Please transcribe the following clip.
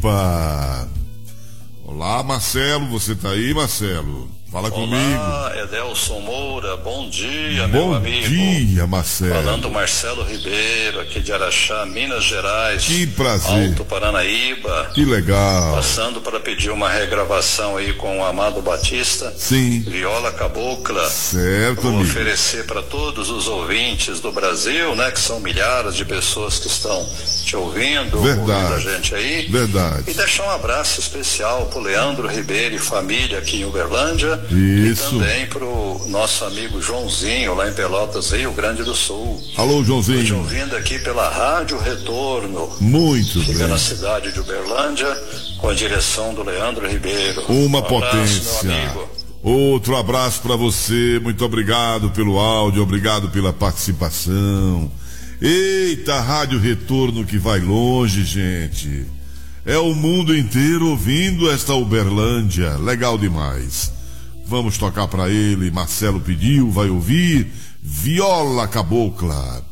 Opa! Olá, Marcelo, você tá aí, Marcelo? Fala comigo. Olá, Edelson Moura, bom dia, meu amigo. Bom dia, Marcelo. Falando Marcelo Ribeiro, aqui de Araxá, Minas Gerais. Que prazer. Alto Paranaíba. Que legal. Passando para pedir uma regravação aí com o Amado Batista. Sim. Viola Cabocla. Certo, Vou amigo. oferecer para todos os ouvintes do Brasil, né, que são milhares de pessoas que estão te ouvindo, ouvindo a gente aí. Verdade. E deixar um abraço especial pro Leandro Ribeiro e família aqui em Uberlândia. Isso. E também pro nosso amigo Joãozinho, lá em Pelotas, Rio Grande do Sul. Alô, Joãozinho. Te ouvindo aqui pela Rádio Retorno. Muito Fica bem. na cidade de Uberlândia, com a direção do Leandro Ribeiro. Uma Um abraço, potência. meu amigo. Outro abraço para você, muito obrigado pelo áudio, obrigado pela participação. Eita, Rádio Retorno que vai longe, gente. É o mundo inteiro ouvindo esta Uberlândia, legal demais. Vamos tocar para ele, Marcelo pediu, vai ouvir Viola Cabocla.